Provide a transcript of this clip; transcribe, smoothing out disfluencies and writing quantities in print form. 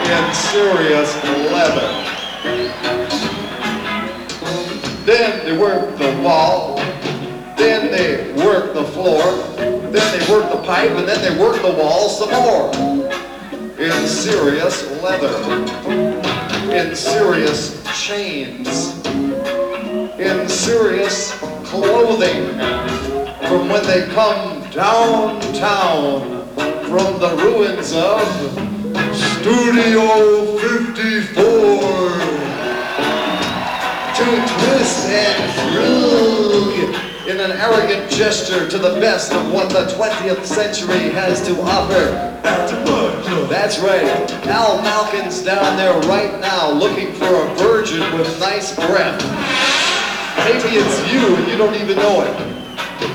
in serious leather. Then they work the wall, then they work the floor, then they work the pipe, and then they work the wall some more. In serious leather, in serious chains, in serious clothing, from when they come downtown from the ruins of Studio 54 to twist and frug in an arrogant gesture to the best of what the 20th century has to offer. That's right. Al Malkin's down there right now looking for a virgin with nice breath. Maybe it's you and you don't even know it.